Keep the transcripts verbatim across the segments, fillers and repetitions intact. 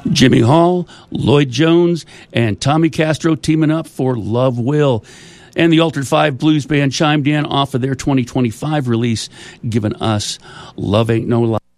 Jimmy Hall, Lloyd Jones, and Tommy Castro teaming up for Love Will. And the Altered Five Blues Band chimed in off of their twenty twenty-five release, giving us Love Ain't No Lie.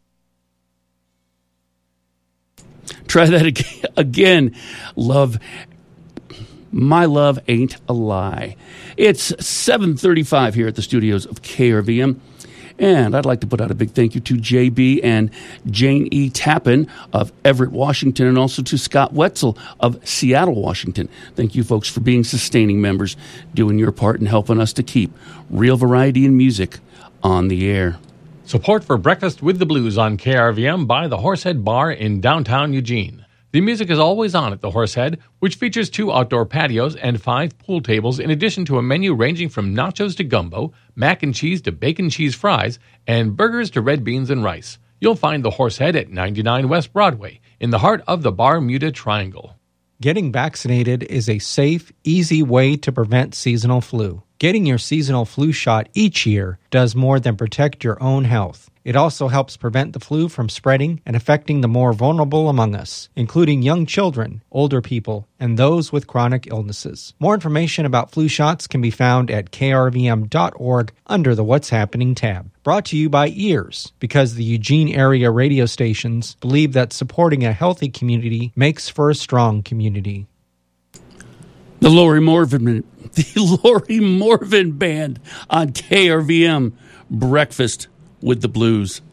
Try that again. Love, My Love Ain't a Lie. It's seven thirty-five here at the studios of K R V M. And I'd like to put out a big thank you to J B and Jane E. Tappan of Everett, Washington, and also to Scott Wetzel of Seattle, Washington. Thank you, folks, for being sustaining members, doing your part and helping us to keep real variety in music on the air. Support for Breakfast with the Blues on K R V M by the Horsehead Bar in downtown Eugene. The music is always on at the Horsehead, which features two outdoor patios and five pool tables, in addition to a menu ranging from nachos to gumbo, mac and cheese to bacon cheese fries, and burgers to red beans and rice. You'll find the Horsehead at ninety-nine West Broadway, in the heart of the Bermuda Triangle. Getting vaccinated is a safe, easy way to prevent seasonal flu. Getting your seasonal flu shot each year does more than protect your own health. It also helps prevent the flu from spreading and affecting the more vulnerable among us, including young children, older people, and those with chronic illnesses. More information about flu shots can be found at k r v m dot org under the What's Happening tab. Brought to you by Ears, because the Eugene area radio stations believe that supporting a healthy community makes for a strong community. The Lori Morvan, the Lori Morvan Band on K R V M. Breakfast with the Blues.